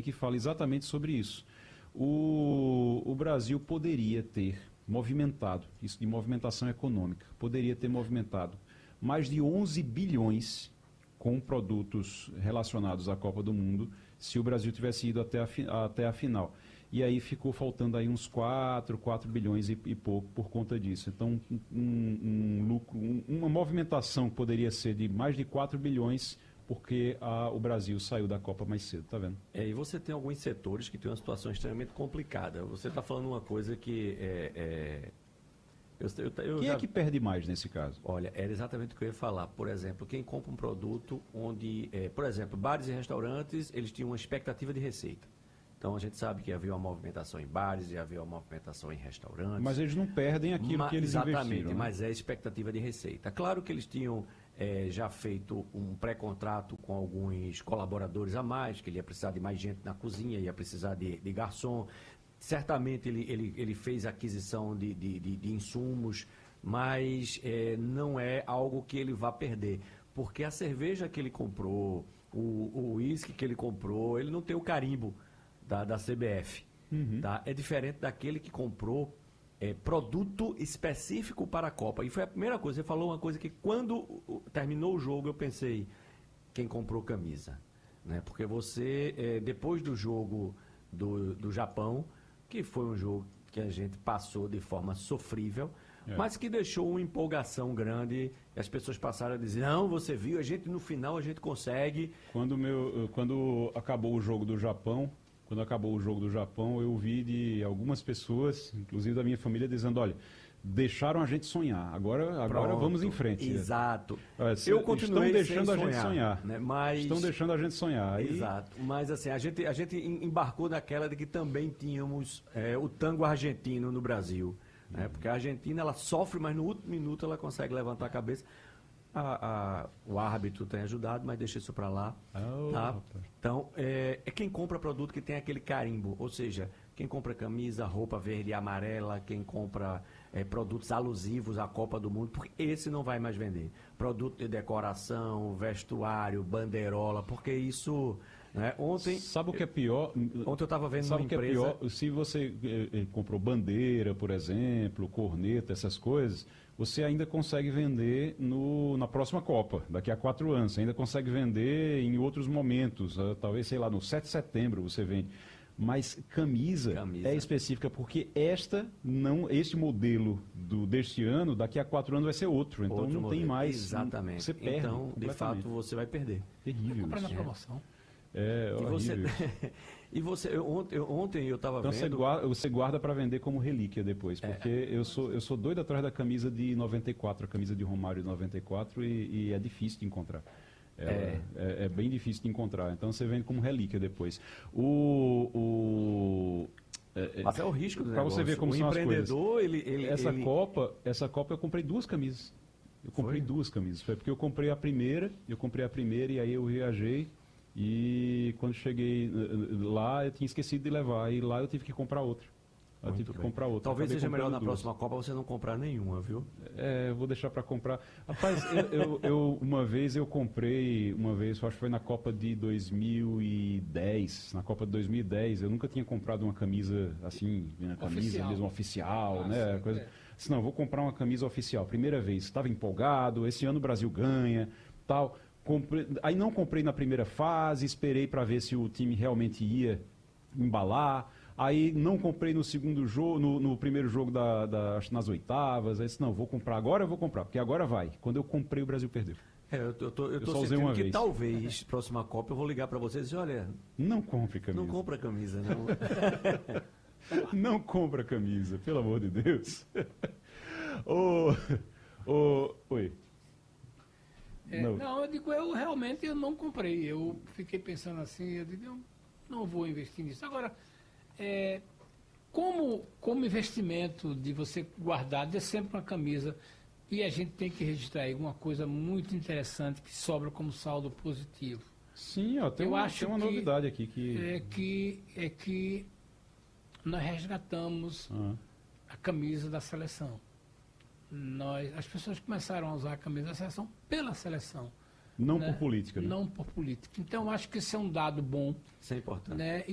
que fala exatamente sobre isso. O Brasil poderia ter movimentado, isso de movimentação econômica, poderia ter movimentado mais de 11 bilhões com produtos relacionados à Copa do Mundo, se o Brasil tivesse ido até a final. E aí ficou faltando aí uns 4 bilhões e pouco por conta disso. Então, um lucro, uma movimentação que poderia ser de mais de 4 bilhões, porque o Brasil saiu da Copa mais cedo, tá vendo? E você tem alguns setores que têm uma situação extremamente complicada. Você está falando uma coisa que Quem é que perde mais nesse caso? Olha, era exatamente o que eu ia falar. Por exemplo, quem compra um produto onde, por exemplo, bares e restaurantes, eles tinham uma expectativa de receita. Então a gente sabe que havia uma movimentação em bares e havia uma movimentação em restaurantes. Mas eles não perdem aquilo que eles exatamente, investiram. Né? Mas é expectativa de receita. Claro que eles tinham já feito um pré-contrato com alguns colaboradores a mais, que ele ia precisar de mais gente na cozinha, ia precisar de garçom. Certamente ele fez aquisição de insumos, mas não é algo que ele vá perder. Porque a cerveja que ele comprou, o uísque que ele comprou, ele não tem o carimbo da CBF. Uhum. Tá? É diferente daquele que comprou produto específico para a Copa. E foi a primeira coisa. Você falou uma coisa que quando terminou o jogo eu pensei, quem comprou camisa? Né? Porque você, depois do jogo do Japão, que foi um jogo que a gente passou de forma sofrível, mas que deixou uma empolgação grande, e as pessoas passaram a dizer, não, você viu, no final a gente consegue. Quando acabou o jogo do Japão, eu vi de algumas pessoas, inclusive da minha família, dizendo, olha, deixaram a gente sonhar, agora vamos em frente. Exato. Eu continuei deixando a gente sonhar. Né? Mas... Estão deixando a gente sonhar. Exato. Mas assim, a gente embarcou naquela de que também tínhamos o tango argentino no Brasil. Né? Porque a Argentina, ela sofre, mas no último minuto ela consegue levantar a cabeça. O árbitro tem ajudado, mas deixa isso para lá. Tá? Então, é quem compra produto que tem aquele carimbo, ou seja, quem compra camisa, roupa verde e amarela, quem compra produtos alusivos à Copa do Mundo, porque esse não vai mais vender. Produto de decoração, vestuário, bandeirola, porque isso... Né? Ontem... Sabe o que é pior? Ontem eu estava vendo Sabe uma o que empresa... é pior? Se você comprou bandeira, por exemplo, corneta, essas coisas, você ainda consegue vender na próxima Copa, daqui a 4 anos. Você ainda consegue vender em outros momentos, talvez, sei lá, no 7 de setembro você vende. Mas camisa é específica, porque este modelo deste ano, daqui a 4 anos vai ser outro. Então não tem mais. Exatamente. Você perde. Então, de fato, você vai perder. Terrível. Comprar na promoção. E você ontem eu estava vendo... Então você guarda para vender como relíquia depois, porque eu sou doido atrás da camisa de 94, a camisa de Romário de 94, e é difícil de encontrar. É bem difícil de encontrar, então você vende como relíquia depois. Mas é o risco do negócio. Para você ver como são as coisas. Essa Copa eu comprei 2 camisas. Foi porque eu comprei a primeira e aí eu viajei. E quando cheguei lá, eu tinha esquecido de levar. E lá eu tive que comprar outra. Talvez seja melhor na próxima Copa você não comprar nenhuma, viu? Eu vou deixar para comprar. Rapaz, uma vez eu comprei, acho que foi na Copa de 2010. Na Copa de 2010, eu nunca tinha comprado uma camisa assim, oficial, né? Disse, não, vou comprar uma camisa oficial. Primeira vez, estava empolgado, esse ano o Brasil ganha, tal. Aí não comprei na primeira fase, esperei para ver se o time realmente ia embalar. Aí não comprei no segundo jogo, no primeiro jogo acho que nas oitavas. Aí disse, não, vou comprar, agora eu vou comprar, porque agora vai. Quando eu comprei, o Brasil perdeu. Eu tô sentindo que talvez, próxima Copa, eu vou ligar para vocês e dizer, olha... Não compre camisa. Não compra camisa, não. Não compra camisa, pelo amor de Deus. Oi. Não, eu digo, eu não comprei. Eu fiquei pensando assim, eu digo, eu não vou investir nisso. Agora, como investimento de você guardar, de sempre uma camisa, e a gente tem que registrar aí uma coisa muito interessante que sobra como saldo positivo. Sim, tem uma novidade aqui que nós resgatamos a camisa da seleção. As pessoas começaram a usar a camisa da seleção pela seleção. Não por política, né? Não por política. Então, acho que esse é um dado bom. Isso é importante. Né?